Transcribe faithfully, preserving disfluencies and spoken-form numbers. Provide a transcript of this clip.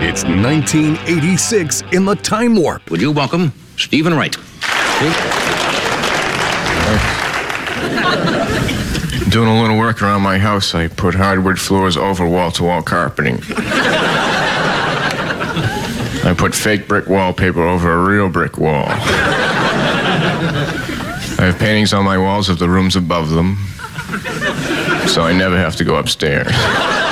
It's nineteen eighty-six in the Time Warp. Would you welcome Stephen Wright? Doing a little work around my house. I put hardwood floors over wall-to-wall carpeting. I put fake brick wallpaper over a real brick wall. I have paintings on my walls of the rooms above them, so I never have to go upstairs.